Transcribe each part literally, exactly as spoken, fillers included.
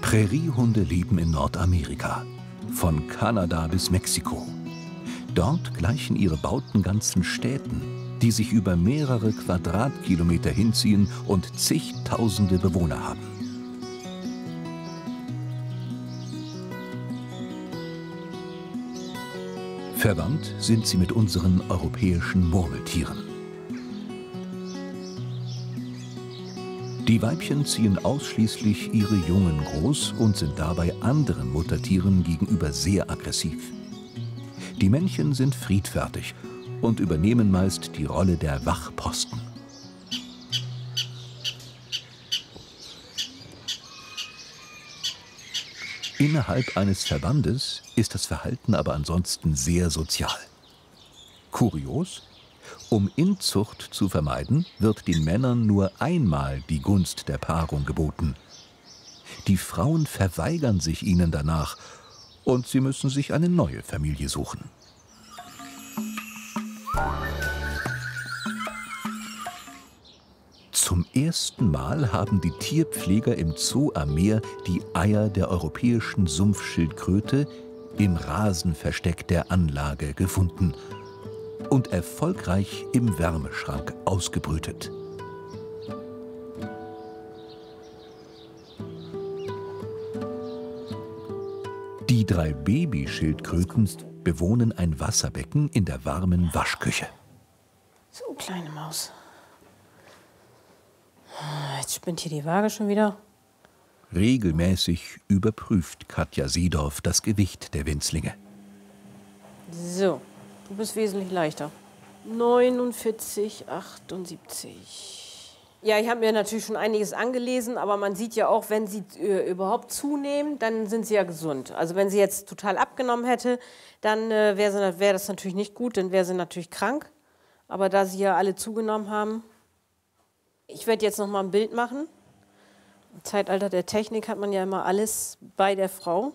Präriehunde leben in Nordamerika, von Kanada bis Mexiko. Dort gleichen ihre Bauten ganzen Städten, die sich über mehrere Quadratkilometer hinziehen und zigtausende Bewohner haben. Verwandt sind sie mit unseren europäischen Murmeltieren. Die Weibchen ziehen ausschließlich ihre Jungen groß und sind dabei anderen Muttertieren gegenüber sehr aggressiv. Die Männchen sind friedfertig und übernehmen meist die Rolle der Wachposten. Innerhalb eines Verbandes ist das Verhalten aber ansonsten sehr sozial. Kurios: Um Inzucht zu vermeiden, wird den Männern nur einmal die Gunst der Paarung geboten. Die Frauen verweigern sich ihnen danach und sie müssen sich eine neue Familie suchen. Zum ersten Mal haben die Tierpfleger im Zoo am Meer die Eier der europäischen Sumpfschildkröte im Rasenversteck der Anlage gefunden und erfolgreich im Wärmeschrank ausgebrütet. Die drei Babyschildkröten bewohnen ein Wasserbecken in der warmen Waschküche. So, kleine Maus. Jetzt spinnt hier die Waage schon wieder. Regelmäßig überprüft Katja Seedorf das Gewicht der Winzlinge. So, du bist wesentlich leichter. neunundvierzig, achtundsiebzig. Ja, ich habe mir natürlich schon einiges angelesen, aber man sieht ja auch, wenn sie äh, überhaupt zunehmen, dann sind sie ja gesund. Also wenn sie jetzt total abgenommen hätte, dann äh, wäre wär das natürlich nicht gut, dann wäre sie natürlich krank. Aber da sie ja alle zugenommen haben, ich werde jetzt noch mal ein Bild machen. Im Zeitalter der Technik hat man ja immer alles bei der Frau.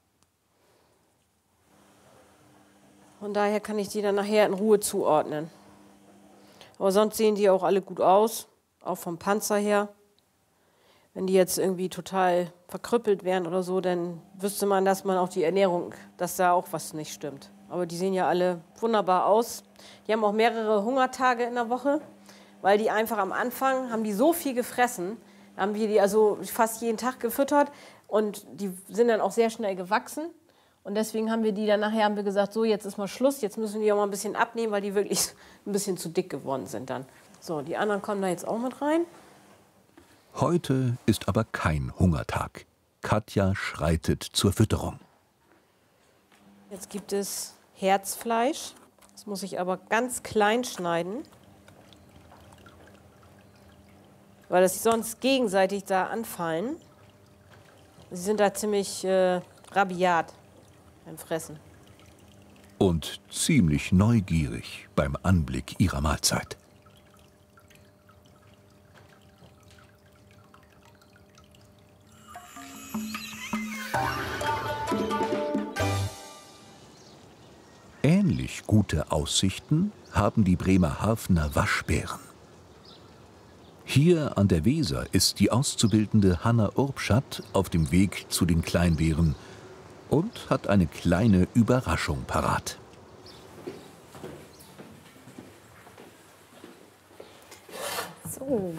Von daher kann ich die dann nachher in Ruhe zuordnen. Aber sonst sehen die auch alle gut aus, auch vom Panzer her. Wenn die jetzt irgendwie total verkrüppelt wären oder so, dann wüsste man, dass man auch die Ernährung, dass da auch was nicht stimmt. Aber die sehen ja alle wunderbar aus. Die haben auch mehrere Hungertage in der Woche, weil die einfach am Anfang haben die so viel gefressen, haben wir die also fast jeden Tag gefüttert und die sind dann auch sehr schnell gewachsen. Und deswegen haben wir die dann nachher haben wir gesagt, so jetzt ist mal Schluss, jetzt müssen die auch mal ein bisschen abnehmen, weil die wirklich ein bisschen zu dick geworden sind dann. So, die anderen kommen da jetzt auch mit rein. Heute ist aber kein Hungertag. Katja schreitet zur Fütterung. Jetzt gibt es Herzfleisch. Das muss ich aber ganz klein schneiden, weil das sonst gegenseitig da anfallen. Sie sind da ziemlich äh, rabiat beim Fressen. Und ziemlich neugierig beim Anblick ihrer Mahlzeit. Ähnlich gute Aussichten haben die Bremerhavener Waschbären. Hier an der Weser ist die Auszubildende Hanna Urbschat auf dem Weg zu den Kleinbären und hat eine kleine Überraschung parat. So.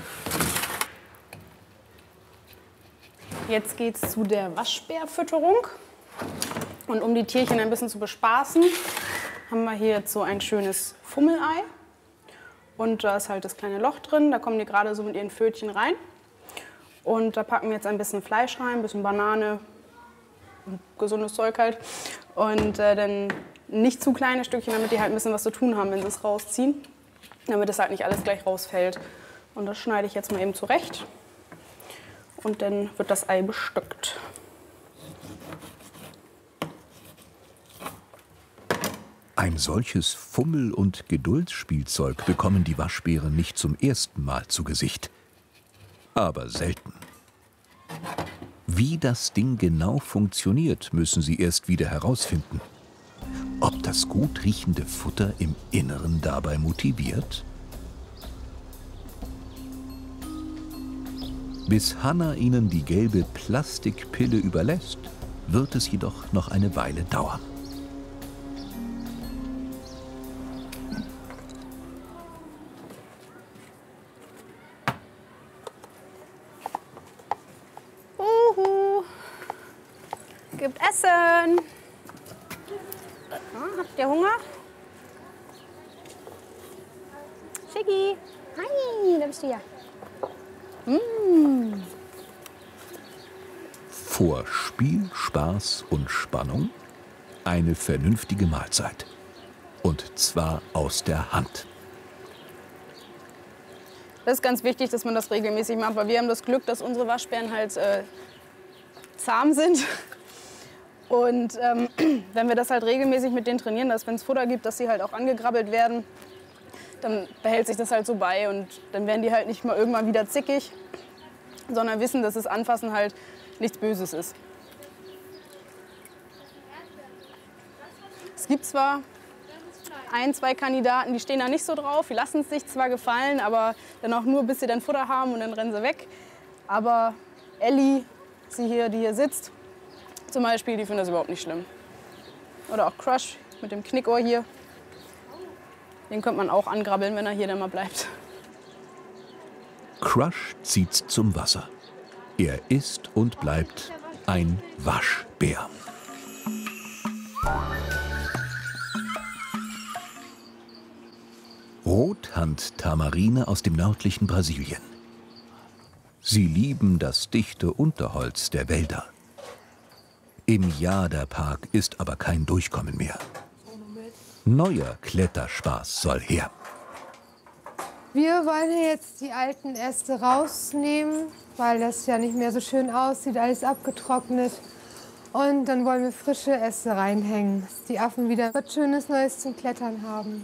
Jetzt geht's zu der Waschbärfütterung. Und um die Tierchen ein bisschen zu bespaßen, haben wir hier jetzt so ein schönes Fummelei. Und da ist halt das kleine Loch drin, da kommen die gerade so mit ihren Pfötchen rein. Und da packen wir jetzt ein bisschen Fleisch rein, ein bisschen Banane, gesundes Zeug halt. Und äh, dann nicht zu kleine Stückchen, damit die halt ein bisschen was zu tun haben, wenn sie es rausziehen. Damit das halt nicht alles gleich rausfällt. Und das schneide ich jetzt mal eben zurecht. Und dann wird das Ei bestückt. Ein solches Fummel- und Geduldsspielzeug bekommen die Waschbären nicht zum ersten Mal zu Gesicht. Aber selten. Wie das Ding genau funktioniert, müssen sie erst wieder herausfinden. Ob das gut riechende Futter im Inneren dabei motiviert? Bis Hanna ihnen die gelbe Plastikpille überlässt, wird es jedoch noch eine Weile dauern. Uhu. Gibt Essen. Ah, habt ihr Hunger? Schicki. Hi, da bist du ja. Mm. Vor Spiel, Spaß und Spannung eine vernünftige Mahlzeit. Und zwar aus der Hand. Das ist ganz wichtig, dass man das regelmäßig macht, weil wir haben das Glück, dass unsere Waschbären halt äh, zahm sind. Und ähm, wenn wir das halt regelmäßig mit denen trainieren, dass wenn es Futter gibt, dass sie halt auch angegrabbelt werden, dann behält sich das halt so bei und dann werden die halt nicht mal irgendwann wieder zickig, sondern wissen, dass das Anfassen halt nichts Böses ist. Es gibt zwar ein, zwei Kandidaten, die stehen da nicht so drauf, die lassen es sich zwar gefallen, aber dann auch nur, bis sie dann Futter haben und dann rennen sie weg. Aber Ellie, sie hier, die hier sitzt, zum Beispiel, die findet das überhaupt nicht schlimm. Oder auch Crush mit dem Knickohr hier. Den könnte man auch angrabbeln, wenn er hier dann mal bleibt. Crush zieht's zum Wasser. Er ist und bleibt ein Waschbär. Rothand-Tamarine aus dem nördlichen Brasilien. Sie lieben das dichte Unterholz der Wälder. Im Jaderpark ist aber kein Durchkommen mehr. Neuer Kletterspaß soll her. Wir wollen hier jetzt die alten Äste rausnehmen, weil das ja nicht mehr so schön aussieht, alles abgetrocknet. Und dann wollen wir frische Äste reinhängen, dass die Affen wieder was Schönes Neues zum Klettern haben.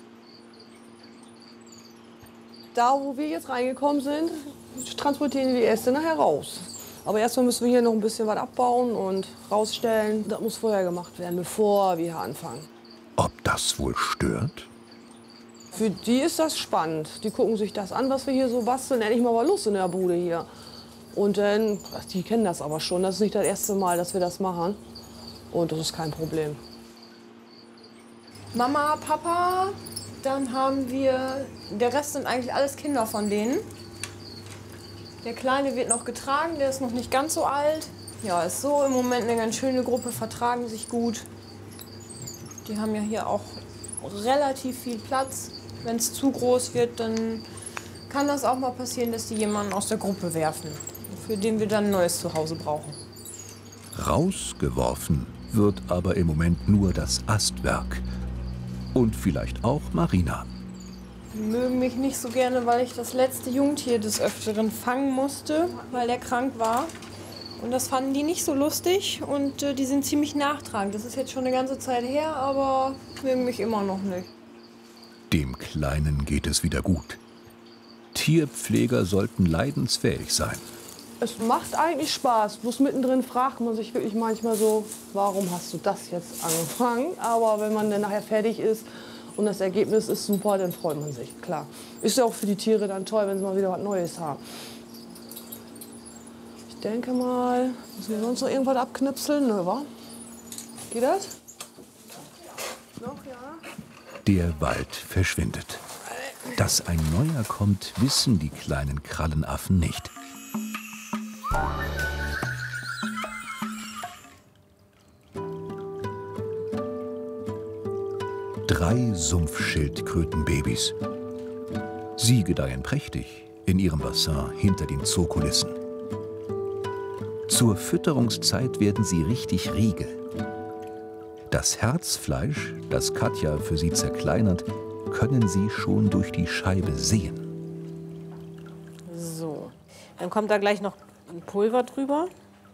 Da, wo wir jetzt reingekommen sind, transportieren wir die Äste nachher raus. Aber erstmal müssen wir hier noch ein bisschen was abbauen und rausstellen. Das muss vorher gemacht werden, bevor wir hier anfangen. Ob das wohl stört? Für die ist das spannend. Die gucken sich das an, was wir hier so basteln. Endlich mal was los in der Bude hier. Und dann, die kennen das aber schon. Das ist nicht das erste Mal, dass wir das machen. Und das ist kein Problem. Mama, Papa, dann haben wir, der Rest sind eigentlich alles Kinder von denen. Der Kleine wird noch getragen, der ist noch nicht ganz so alt. Ja, ist so im Moment eine ganz schöne Gruppe, vertragen sich gut. Die haben ja hier auch relativ viel Platz. Wenn es zu groß wird, dann kann das auch mal passieren, dass die jemanden aus der Gruppe werfen, für den wir dann ein neues Zuhause brauchen. Rausgeworfen wird aber im Moment nur das Astwerk. Und vielleicht auch Marina. Die mögen mich nicht so gerne, weil ich das letzte Jungtier des Öfteren fangen musste, weil er krank war. Und das fanden die nicht so lustig und äh, die sind ziemlich nachtragend. Das ist jetzt schon eine ganze Zeit her, aber mögen mich immer noch nicht. Dem Kleinen geht es wieder gut. Tierpfleger sollten leidensfähig sein. Es macht eigentlich Spaß. Bloß mittendrin fragt man sich wirklich manchmal so, warum hast du das jetzt angefangen? Aber wenn man dann nachher fertig ist und das Ergebnis ist super, dann freut man sich, klar. Ist ja auch für die Tiere dann toll, wenn sie mal wieder was Neues haben. Ich denke mal, müssen wir sonst noch irgendwas abknipseln, ne, wa? Geht das? Noch, ja. Der Wald verschwindet. Dass ein neuer kommt, wissen die kleinen Krallenaffen nicht. Drei Sumpfschildkrötenbabys. Sie gedeihen prächtig in ihrem Bassin hinter den Zookulissen. Zur Fütterungszeit werden sie richtig rege. Das Herzfleisch, das Katja für sie zerkleinert, können sie schon durch die Scheibe sehen. So, dann kommt da gleich noch ein Pulver drüber.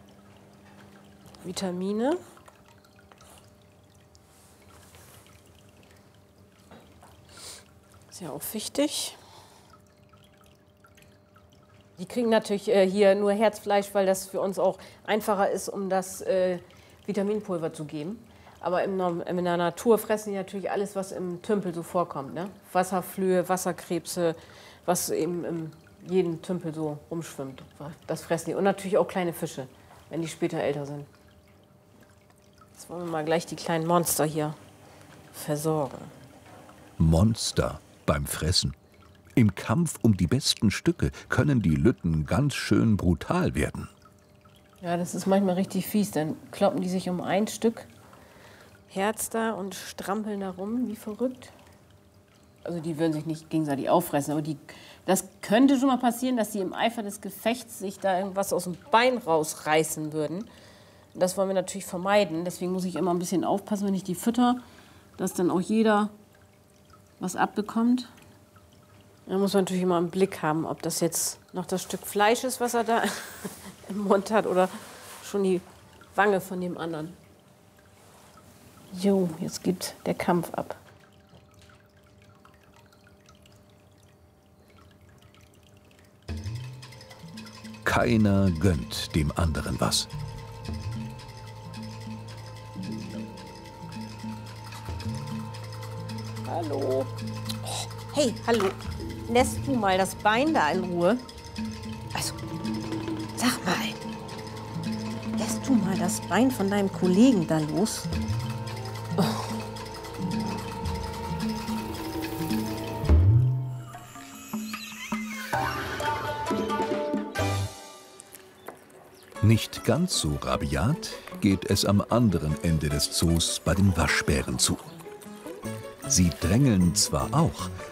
Vitamine. Ist ja auch wichtig. Die kriegen natürlich äh, hier nur Herzfleisch, weil das für uns auch einfacher ist, um das äh, Vitaminpulver zu geben. Aber im, in der Natur fressen die natürlich alles, was im Tümpel so vorkommt. Ne? Wasserflöhe, Wasserkrebse, was eben im jeden Tümpel so rumschwimmt. Das fressen die. Und natürlich auch kleine Fische, wenn die später älter sind. Jetzt wollen wir mal gleich die kleinen Monster hier versorgen. Monster beim Fressen. Im Kampf um die besten Stücke können die Lütten ganz schön brutal werden. Ja, das ist manchmal richtig fies. Dann kloppen die sich um ein Stück Herz da und strampeln da rum, wie verrückt. Also die würden sich nicht gegenseitig auffressen, aber die, das könnte schon mal passieren, dass die im Eifer des Gefechts sich da irgendwas aus dem Bein rausreißen würden. Und das wollen wir natürlich vermeiden. Deswegen muss ich immer ein bisschen aufpassen, wenn ich die fütter, dass dann auch jeder was abbekommt. Da muss man natürlich immer im Blick haben, ob das jetzt noch das Stück Fleisch ist, was er da im Mund hat, oder schon die Wange von dem anderen. Jo, jetzt geht der Kampf ab. Keiner gönnt dem anderen was. Hallo. Hey, hallo. Lässt du mal das Bein da in Ruhe? Also, sag mal, lässt du mal das Bein von deinem Kollegen da los? Oh. Nicht ganz so rabiat geht es am anderen Ende des Zoos bei den Waschbären zu. Sie drängeln zwar auch,